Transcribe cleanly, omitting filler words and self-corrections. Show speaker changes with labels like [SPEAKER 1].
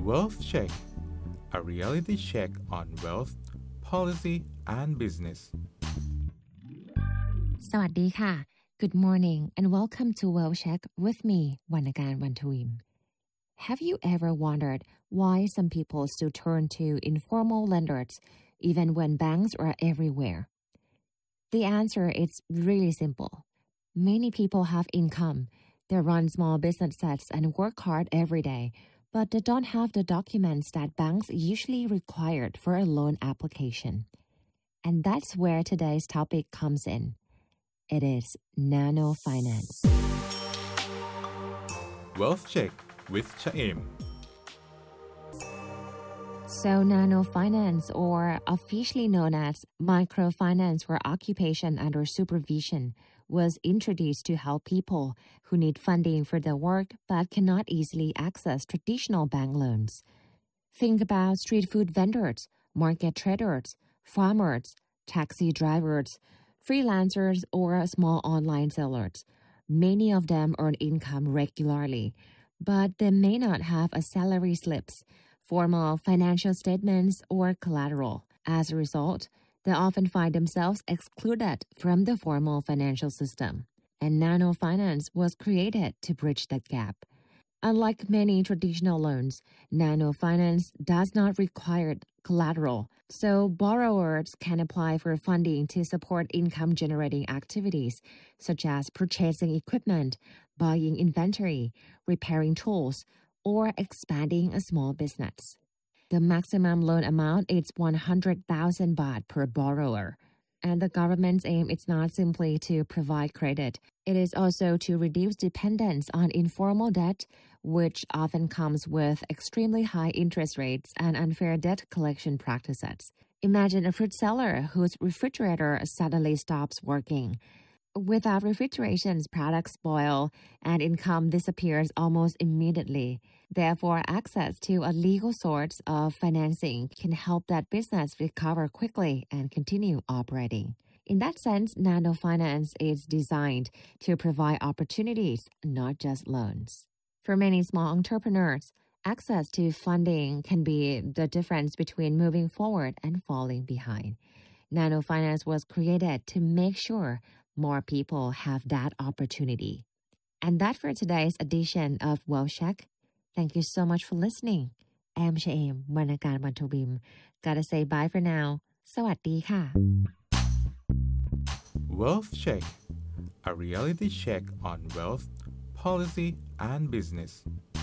[SPEAKER 1] Wealth Check, a reality check on wealth, policy, and business.
[SPEAKER 2] สวัสดีค่ะ Good morning and welcome to Wealth Check with me วรรณการ วรรณทวิม Have you ever wondered why some people still turn to informal lenders even when banks are everywhere? The answer is really simple. Many people have income. They run small businesses and work hard every day, but they don't have the documents that banks usually require for a loan application. And that's where today's topic comes in. It is nano finance.
[SPEAKER 1] Wealth Check with Chaim.
[SPEAKER 2] So nano finance, or officially known as microfinance for occupation under supervision, was introduced to help people who need funding for their work but cannot easily access traditional bank loans. Think about street food vendors, market traders, farmers, taxi drivers, freelancers, or small online sellers. Many of them earn income regularly, but they may not have a salary slips, formal financial statements, or collateral. As a result, they often find themselves excluded from the formal financial system. And nano finance was created to bridge that gap. Unlike many traditional loans, nano finance does not require collateral, so borrowers can apply for funding to support income-generating activities such as purchasing equipment, buying inventory, repairing tools, or expanding a small business. The maximum loan amount is 100,000 baht per borrower. And the government's aim is not simply to provide credit. It is also to reduce dependence on informal debt, which often comes with extremely high interest rates and unfair debt collection practices. Imagine a fruit seller whose refrigerator suddenly stops working. Without refrigeration, products spoil and income disappears almost immediately. Therefore, access to a legal source of financing can help that business recover quickly and continue operating. In that sense, nano finance is designed to provide opportunities, not just loans. For many small entrepreneurs, access to funding can be the difference between moving forward and falling behind. Nano finance was created to make sure more people have that opportunity. And that for today's edition of Wealth Check. Thank you so much for listening. I'm Chaim, วรรณการ วรรณทวิม Gotta say bye for now. สวัสดีค่ะ
[SPEAKER 1] Wealth Check, a reality check on wealth, policy, and business.